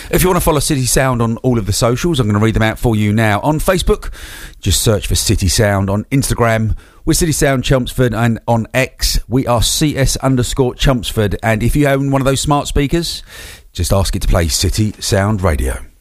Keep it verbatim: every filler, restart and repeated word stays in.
If you want to follow City Sound on all of the socials, I'm going to read them out for you now. On Facebook, just search for City Sound. On Instagram, we're City Sound Chelmsford, and on X, we are C S underscore Chelmsford. And if you own one of those smart speakers, just ask it to play City Sound Radio.